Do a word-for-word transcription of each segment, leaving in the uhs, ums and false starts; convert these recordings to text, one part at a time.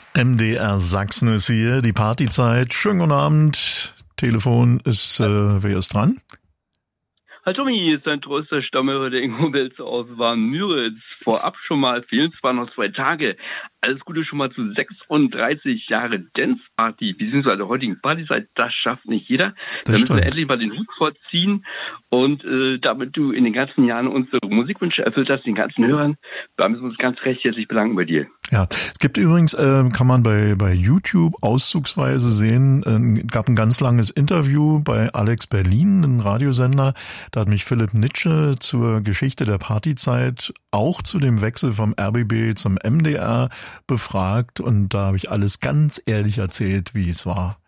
M D R Sachsen ist hier, die Partyzeit. Schönen guten Abend. Telefon ist, äh, wer ist dran? Hi Tommy, hier ist dein treuster Stammhörer der Ingo Belzer aus Warnmüritz. Vorab schon mal, fehlen zwar noch zwei Tage. Alles Gute schon mal zu sechsunddreißig Jahre Dance Party, beziehungsweise der heutigen Partyzeit. Das schafft nicht jeder. Da müssen wir endlich mal den Hut vorziehen. Und äh, damit du in den ganzen Jahren unsere Musikwünsche erfüllt hast, den ganzen Hörern, da müssen wir uns ganz recht herzlich bedanken bei dir. Ja, es gibt übrigens, äh, kann man bei bei YouTube auszugsweise sehen, äh, gab ein ganz langes Interview bei Alex Berlin, einem Radiosender. Da hat mich Philipp Nitsche zur Geschichte der Partyzeit, auch zu dem Wechsel vom R B B zum M D R befragt. Und da habe ich alles ganz ehrlich erzählt, wie es war.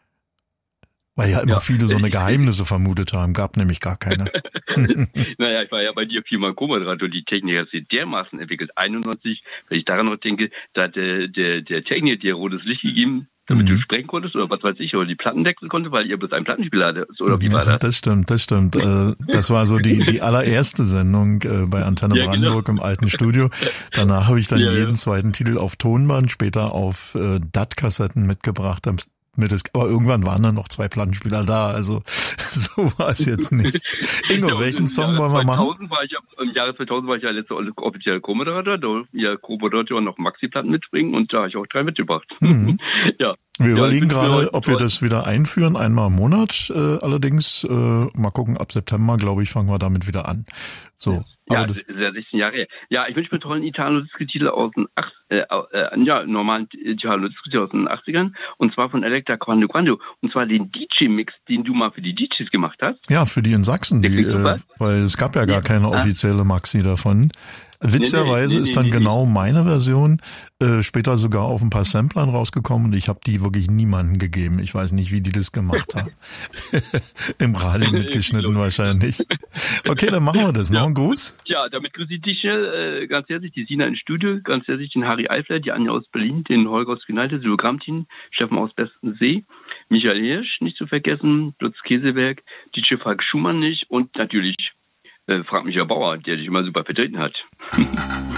Weil ja immer ja. viele so eine Geheimnisse vermutet haben, gab nämlich gar keine. Naja, ich war ja bei dir viermal Co-Moderator und die Technik hat sich dermaßen entwickelt. einundneunzig, wenn ich daran noch denke, da hat der, der, der Techniker dir rotes Licht gegeben, damit mhm. du sprechen konntest oder was weiß ich, oder die Platten wechseln konnte, weil ihr bloß einen Plattenspieler hattet, oder wie war das? Das stimmt, das stimmt. Das war so die, die allererste Sendung bei Antenne ja, Brandenburg genau. im alten Studio. Danach habe ich dann ja, jeden ja. zweiten Titel auf Tonband, später auf äh, D A T-Kassetten mitgebracht. Aber irgendwann waren dann noch zwei Plattenspieler da, also so war es jetzt nicht. Ingo, ja, welchen Song wollen wir machen? War ich, Im Jahre zweitausend war ich ja letzter offizielle Co-Moderator, da durften ja Co-Moderator noch Maxi-Platten mitbringen und da habe ich auch drei mitgebracht. Mhm. ja. Wir ja, überlegen gerade, ob wir das wieder einführen, einmal im Monat äh, allerdings. Äh, mal gucken, ab September, glaube ich, fangen wir damit wieder an. So. Ja, das ist ja sechzehn Jahre her. Ja, ich wünsche mir tollen Italo-Disco-Titel aus den ach, äh, äh, ja, normalen Italo-Disco-Titel aus den achtzigern und zwar von Electa Quando Quando und zwar den D J-Mix, den du mal für die D Js gemacht hast. Ja, für die in Sachsen, die, äh, weil es gab ja gar ja. keine offizielle Maxi davon. Witzigerweise nee, nee, nee, ist dann nee, genau nee. meine Version äh, später sogar auf ein paar Samplern rausgekommen und ich habe die wirklich niemandem gegeben. Ich weiß nicht, wie die das gemacht haben. Im Radio mitgeschnitten wahrscheinlich. Okay, dann machen wir das. Noch ein Gruß? Ja, damit grüße ich dich schnell, äh, ganz herzlich, die Sina ins Studio, ganz herzlich den Harry Eifler, die Anja aus Berlin, den Holger aus Geneite, das Hologrammteam, Steffen aus Bestensee, Michael Hirsch, nicht zu vergessen, Lutz Käseberg, D J Falk Schumann nicht und natürlich Äh, frag mich ja Bauer, der dich immer super vertreten hat.